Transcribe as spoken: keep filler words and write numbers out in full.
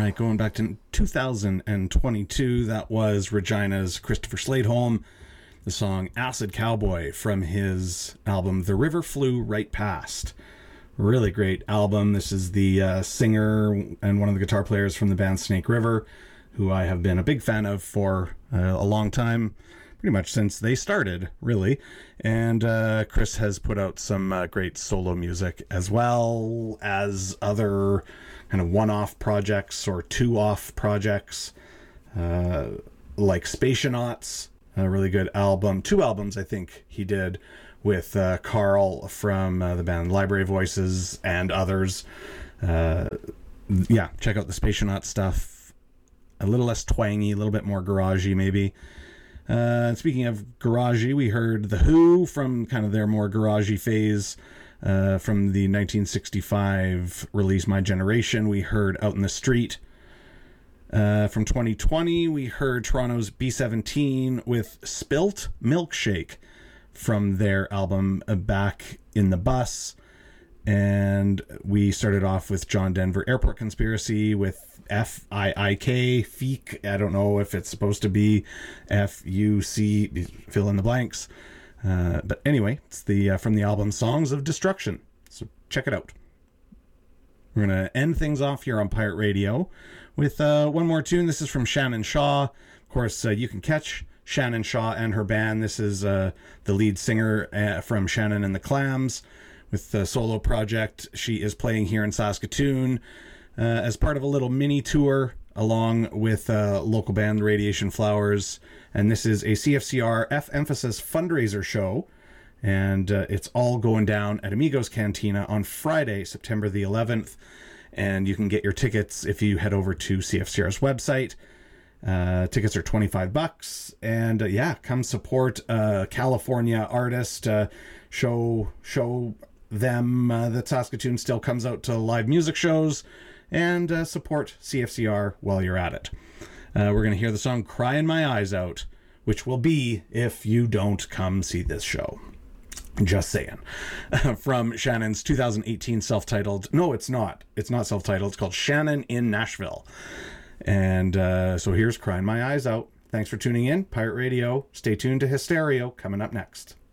right, going back to two thousand twenty-two, that was Regina's Christopher Sladeholm, the song Acid Cowboy from his album The River Flew Right Past. Really great album. This is the uh, singer and one of the guitar players from the band Snake River, who I have been a big fan of for uh, a long time, pretty much since they started, really. And uh, Chris has put out some uh, great solo music, as well as other kind of one-off projects or two-off projects, uh, like Spationauts, a really good album. Two albums, I think, he did with uh, Carl from uh, the band Library Voices and others. Uh, yeah, check out the Spationauts stuff. A little less twangy, a little bit more garagey, maybe. Uh, speaking of garagey, we heard The Who from kind of their more garagey phase uh, from the nineteen sixty-five release My Generation. We heard Out in the Street. Uh, from twenty twenty, we heard Toronto's B seventeen with Spilt Milkshake from their album Back in the Bus. And we started off with John Denver Airport Conspiracy with F I I K, Feek. I don't know if it's supposed to be F U C, fill in the blanks. Uh, but anyway, it's the uh, from the album Songs of Destruction. So check it out. We're going to end things off here on Pirate Radio with uh, one more tune. This is from Shannon Shaw. Of course, uh, you can catch Shannon Shaw and her band. This is uh, the lead singer uh, from Shannon and the Clams with the solo project. She is playing here in Saskatoon uh, as part of a little mini tour along with uh, local band Radiation Flowers. And this is a C F C R F Emphasis fundraiser show. And uh, it's all going down at Amigos Cantina on Friday, September the eleventh. And you can get your tickets if you head over to C F C R's website. Uh, tickets are twenty-five bucks. And uh, yeah, come support a California artist. Uh, show show them uh, that Saskatoon still comes out to live music shows. And uh, support C F C R while you're at it. Uh, we're going to hear the song Crying My Eyes Out, which will be if you don't come see this show. Just saying. From Shannon's two thousand eighteen self-titled... No, it's not. It's not self-titled. It's called Shannon in Nashville. And uh, so here's Crying My Eyes Out. Thanks for tuning in. Pirate Radio. Stay tuned to Hysterio coming up next.